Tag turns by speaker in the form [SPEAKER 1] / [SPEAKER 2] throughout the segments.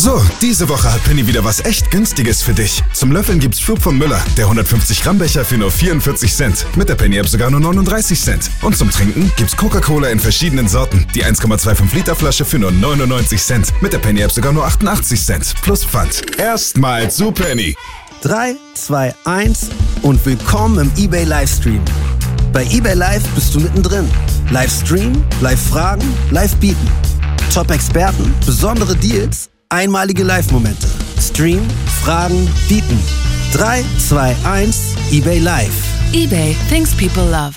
[SPEAKER 1] So, diese Woche hat Penny wieder was echt Günstiges für dich. Zum Löffeln gibt's Flug von Müller, der 150 Gramm Becher für nur 44 Cent. Mit der Penny-App sogar nur 39 Cent. Und zum Trinken gibt's Coca-Cola in verschiedenen Sorten. Die 1,25 Liter Flasche für nur 99 Cent. Mit der Penny-App sogar nur 88 Cent. Plus Pfand. Erstmal zu Penny.
[SPEAKER 2] 3, 2, 1 und willkommen im eBay Livestream. Bei eBay Live bist du mittendrin. Livestream, Live-Fragen, Live-Bieten. Top-Experten, besondere Deals, einmalige Live-Momente. Stream, Fragen, Bieten. 3, 2, 1, eBay Live.
[SPEAKER 3] eBay, things people love.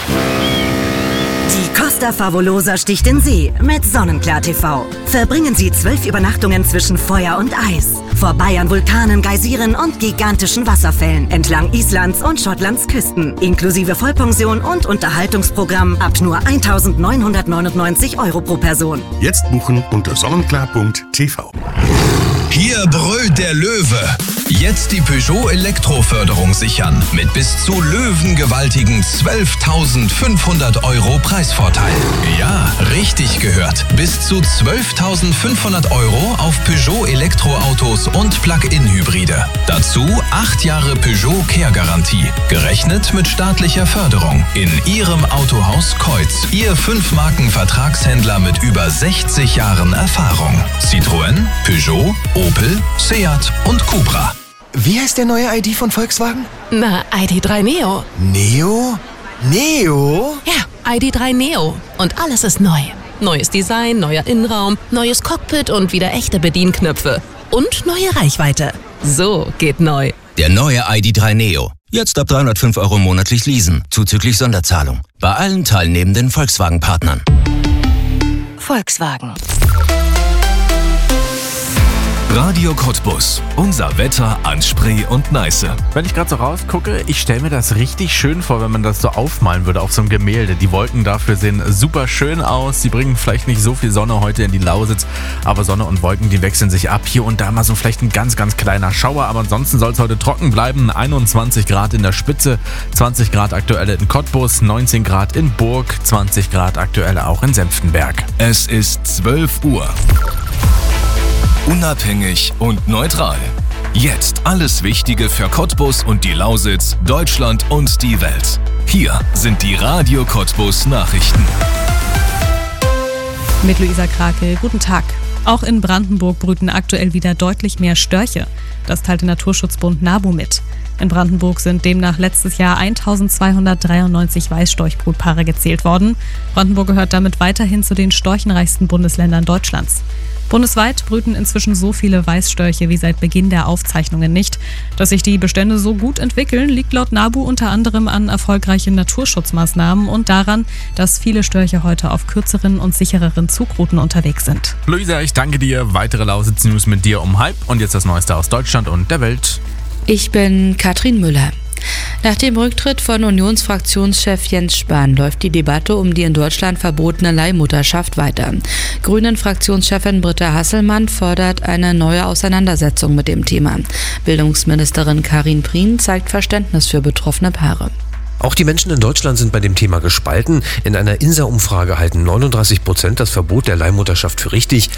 [SPEAKER 4] Die Costa Favolosa sticht in See mit Sonnenklar TV. Verbringen Sie 12 Übernachtungen zwischen Feuer und Eis. Vorbei an Vulkanen, Geysiren und gigantischen Wasserfällen. Entlang Islands und Schottlands Küsten. Inklusive Vollpension und Unterhaltungsprogramm ab nur 1.999 € pro Person.
[SPEAKER 5] Jetzt buchen unter sonnenklar.tv.
[SPEAKER 6] Hier brüllt der Löwe. Jetzt die Peugeot Elektroförderung sichern. Mit bis zu löwengewaltigen 12.500 € Preisvorteil. Ja, richtig gehört. Bis zu 12.500 € auf Peugeot Elektroautos und Plug-in-Hybride. Dazu 8 Jahre Peugeot Care-Garantie. Gerechnet mit staatlicher Förderung. In Ihrem Autohaus Keutz. Ihr 5-Marken-Vertragshändler mit über 60 Jahren Erfahrung. Citroën, Peugeot, Opel, Seat und Cupra.
[SPEAKER 7] Wie heißt der neue ID von Volkswagen?
[SPEAKER 3] Na, ID.3 Neo.
[SPEAKER 7] Neo? Neo?
[SPEAKER 3] Ja, ID.3 Neo. Und alles ist neu. Neues Design, neuer Innenraum, neues Cockpit und wieder echte Bedienknöpfe. Und neue Reichweite. So geht neu.
[SPEAKER 8] Der neue ID.3 Neo. Jetzt ab 305 € monatlich leasen, zuzüglich Sonderzahlung. Bei allen teilnehmenden Volkswagen-Partnern.
[SPEAKER 3] Volkswagen.
[SPEAKER 9] Radio Cottbus. Unser Wetter an Spree und Neiße.
[SPEAKER 10] Wenn ich gerade so rausgucke, ich stelle mir das richtig schön vor, wenn man das so aufmalen würde auf so einem Gemälde. Die Wolken dafür sehen super schön aus. Sie bringen vielleicht nicht so viel Sonne heute in die Lausitz, aber Sonne und Wolken, die wechseln sich ab. Hier und da mal so vielleicht ein ganz, ganz kleiner Schauer, aber ansonsten soll es heute trocken bleiben. 21 Grad in der Spitze, 20 Grad aktuell in Cottbus, 19 Grad in Burg, 20 Grad aktuell auch in Senftenberg.
[SPEAKER 9] Es ist 12 Uhr. Unabhängig und neutral. Jetzt alles Wichtige für Cottbus und die Lausitz, Deutschland und die Welt. Hier sind die Radio Cottbus Nachrichten.
[SPEAKER 11] Mit Luisa Krake, guten Tag. Auch in Brandenburg brüten aktuell wieder deutlich mehr Störche. Das teilte Naturschutzbund NABU mit. In Brandenburg sind demnach letztes Jahr 1293 Weißstorchbrutpaare gezählt worden. Brandenburg gehört damit weiterhin zu den storchenreichsten Bundesländern Deutschlands. Bundesweit brüten inzwischen so viele Weißstörche wie seit Beginn der Aufzeichnungen nicht. Dass sich die Bestände so gut entwickeln, liegt laut NABU unter anderem an erfolgreichen Naturschutzmaßnahmen und daran, dass viele Störche heute auf kürzeren und sichereren Zugrouten unterwegs sind.
[SPEAKER 10] Luisa, ich danke dir. Weitere Lausitz-News mit dir um 12:30 und jetzt das Neueste aus Deutschland und der Welt.
[SPEAKER 12] Ich bin Katrin Müller. Nach dem Rücktritt von Unionsfraktionschef Jens Spahn läuft die Debatte um die in Deutschland verbotene Leihmutterschaft weiter. Grünen-Fraktionschefin Britta Hasselmann fordert eine neue Auseinandersetzung mit dem Thema. Bildungsministerin Karin Prien zeigt Verständnis für betroffene Paare.
[SPEAKER 13] Auch die Menschen in Deutschland sind bei dem Thema gespalten. In einer INSA-Umfrage halten 39% das Verbot der Leihmutterschaft für richtig,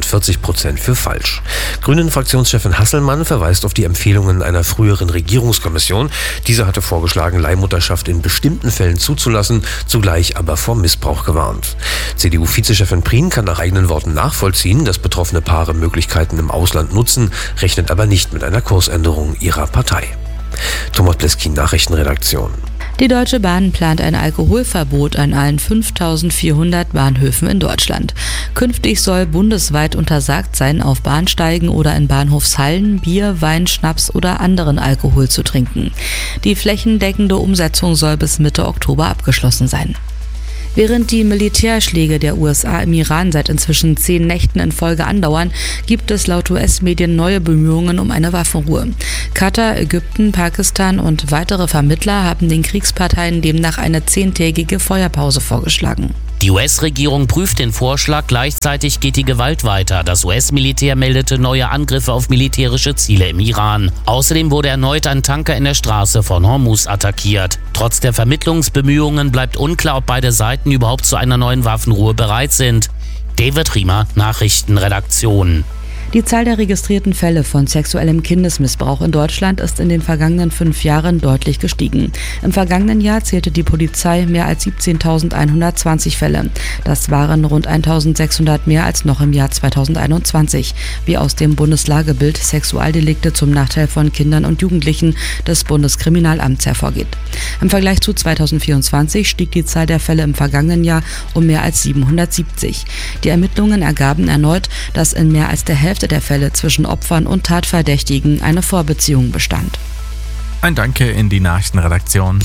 [SPEAKER 13] 41% für falsch. Grünen-Fraktionschefin Hasselmann verweist auf die Empfehlungen einer früheren Regierungskommission. Diese hatte vorgeschlagen, Leihmutterschaft in bestimmten Fällen zuzulassen, zugleich aber vor Missbrauch gewarnt. CDU-Vizechefin Prien kann nach eigenen Worten nachvollziehen, dass betroffene Paare Möglichkeiten im Ausland nutzen, rechnet aber nicht mit einer Kursänderung ihrer Partei. Thomas Bleskin, Nachrichtenredaktion.
[SPEAKER 12] Die Deutsche Bahn plant ein Alkoholverbot an allen 5.400 Bahnhöfen in Deutschland. Künftig soll bundesweit untersagt sein, auf Bahnsteigen oder in Bahnhofshallen Bier, Wein, Schnaps oder anderen Alkohol zu trinken. Die flächendeckende Umsetzung soll bis Mitte Oktober abgeschlossen sein. Während die Militärschläge der USA im Iran seit inzwischen 10 Nächten in Folge andauern, gibt es laut US-Medien neue Bemühungen um eine Waffenruhe. Katar, Ägypten, Pakistan und weitere Vermittler haben den Kriegsparteien demnach eine 10-tägige Feuerpause vorgeschlagen.
[SPEAKER 14] Die US-Regierung prüft den Vorschlag, gleichzeitig geht die Gewalt weiter. Das US-Militär meldete neue Angriffe auf militärische Ziele im Iran. Außerdem wurde erneut ein Tanker in der Straße von Hormuz attackiert. Trotz der Vermittlungsbemühungen bleibt unklar, ob beide Seiten überhaupt zu einer neuen Waffenruhe bereit sind. David Riemer, Nachrichtenredaktion.
[SPEAKER 12] Die Zahl der registrierten Fälle von sexuellem Kindesmissbrauch in Deutschland ist in den vergangenen 5 Jahren deutlich gestiegen. Im vergangenen Jahr zählte die Polizei mehr als 17.120 Fälle. Das waren rund 1.600 mehr als noch im Jahr 2021, wie aus dem Bundeslagebild Sexualdelikte zum Nachteil von Kindern und Jugendlichen des Bundeskriminalamts hervorgeht. Im Vergleich zu 2024 stieg die Zahl der Fälle im vergangenen Jahr um mehr als 770. Die Ermittlungen ergaben erneut, dass in mehr als der Hälfte der Fälle zwischen Opfern und Tatverdächtigen eine Vorbeziehung bestand.
[SPEAKER 10] Ein Danke in die Nachrichtenredaktion.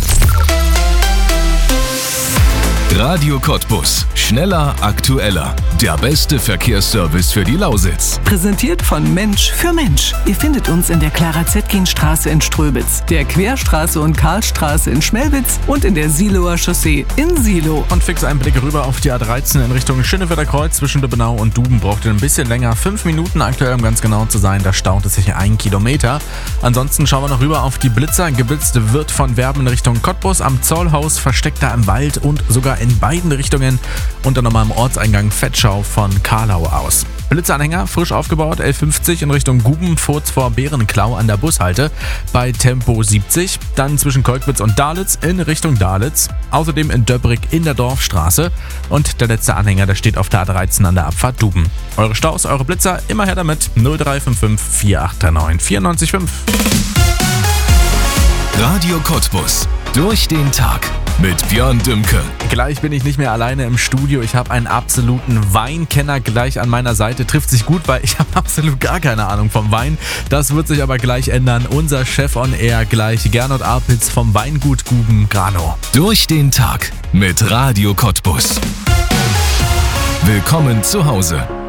[SPEAKER 9] Radio Cottbus. Schneller, aktueller. Der beste Verkehrsservice für die Lausitz.
[SPEAKER 15] Präsentiert von Mensch für Mensch. Ihr findet uns in der Clara-Zetkin-Straße in Ströbitz, der Querstraße und Karlstraße in Schmelwitz und in der Siloer Chaussee in Silo.
[SPEAKER 10] Und fix einen Blick rüber auf die A13 in Richtung Schönefelder Kreuz zwischen Döbenau und Duben. Braucht ihr ein bisschen länger, 5 Minuten aktuell, um ganz genau zu sein. Da staut es sich 1 Kilometer. Ansonsten schauen wir noch rüber auf die Blitzer. Geblitzt wird von Werben in Richtung Cottbus am Zollhaus, versteckt da im Wald und sogar in beiden Richtungen und dann nochmal am Ortseingang Fettschau von Karlau aus. Blitzanhänger frisch aufgebaut, L50 in Richtung Guben, kurz vor Bärenklau an der Bushalte bei Tempo 70, dann zwischen Kolkwitz und Dalitz in Richtung Dalitz, außerdem in Döbrig in der Dorfstraße und der letzte Anhänger, der steht auf der A13 an der Abfahrt Duben. Eure Staus, eure Blitzer, immer her damit, 0355 4839 94,5.
[SPEAKER 9] Radio Cottbus. Durch den Tag mit Björn Dümke.
[SPEAKER 10] Gleich bin ich nicht mehr alleine im Studio. Ich habe einen absoluten Weinkenner gleich an meiner Seite. Trifft sich gut, weil ich habe absolut gar keine Ahnung vom Wein. Das wird sich aber gleich ändern. Unser Chef on Air gleich, Gernot Apitz vom Weingut Guben Grano.
[SPEAKER 9] Durch den Tag mit Radio Cottbus. Willkommen zu Hause.